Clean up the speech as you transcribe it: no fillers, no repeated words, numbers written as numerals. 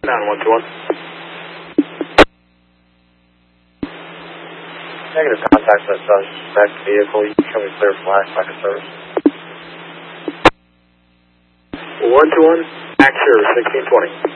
121. Negative contact that suspect vehicle. You can show me clear flash back of service. 121, Axer 1620.